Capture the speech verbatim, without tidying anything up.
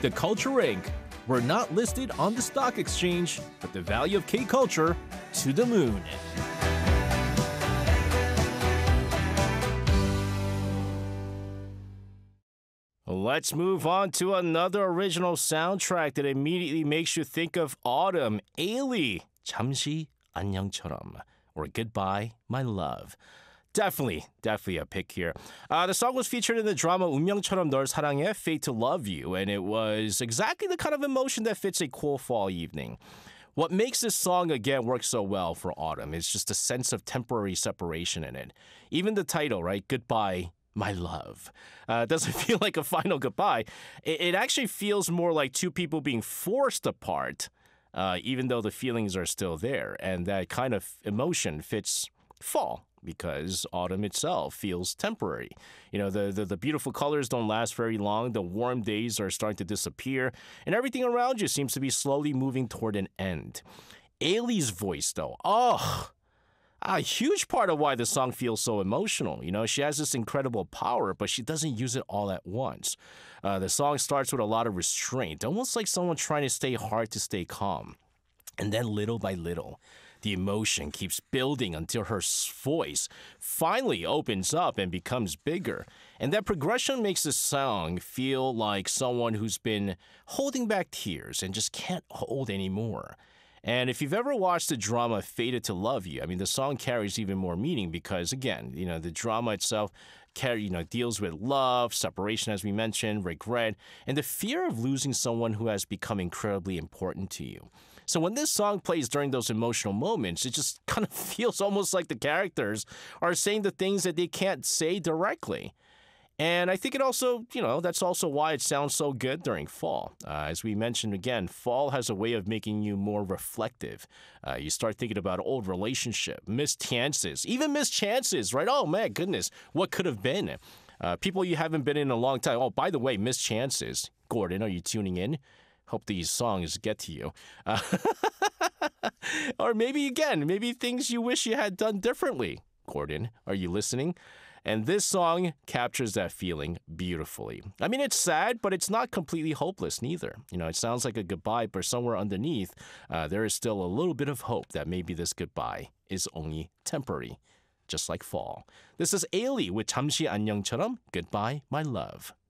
The Culture Incorporated. We're not listed on the stock exchange, but the value of K-Culture to the moon. Let's move on to another original soundtrack that immediately makes you think of autumn. 에일리, 잠시 안녕처럼, or Goodbye, My Love. Definitely, definitely a pick here. Uh, the song was featured in the drama 운명처럼 널 사랑해, Fate to Love You, and it was exactly the kind of emotion that fits a cool fall evening. What makes this song, again, work so well for autumn is just a sense of temporary separation in it. Even the title, right? Goodbye, My Love. Uh, it doesn't feel like a final goodbye. It, it actually feels more like two people being forced apart, uh, even though the feelings are still there. And that kind of emotion fits fall, because autumn itself feels temporary. You know, the, the, the beautiful colors don't last very long, the warm days are starting to disappear, and everything around you seems to be slowly moving toward an end. Eileen's voice, though, oh, a huge part of why the song feels so emotional. You know, she has this incredible power, but she doesn't use it all at once. Uh, the song starts with a lot of restraint, almost like someone trying to stay hard to stay calm. And then little by little, the emotion keeps building until her voice finally opens up and becomes bigger. And that progression makes the song feel like someone who's been holding back tears and just can't hold anymore. And if you've ever watched the drama Fated to Love You, I mean, the song carries even more meaning because, again, you know, the drama itself carry, you know, deals with love, separation, as we mentioned, regret, and the fear of losing someone who has become incredibly important to you. So when this song plays during those emotional moments, it just kind of feels almost like the characters are saying the things that they can't say directly. And I think it also, you know, that's also why it sounds so good during fall. Uh, as we mentioned again, fall has a way of making you more reflective. Uh, you start thinking about old relationship, missed chances, even missed chances, right? Oh, man, goodness, what could have been? Uh, people you haven't been in a long time. Oh, by the way, missed chances. Gordon, are you tuning in? Hope these songs get to you. Uh, or maybe, again, maybe things you wish you had done differently. Gordon, are you listening? And this song captures that feeling beautifully. I mean, it's sad, but it's not completely hopeless neither. You know, it sounds like a goodbye, but somewhere underneath, uh, there is still a little bit of hope that maybe this goodbye is only temporary, just like fall. This is 에일리 with 잠시 안녕처럼, Goodbye, My Love.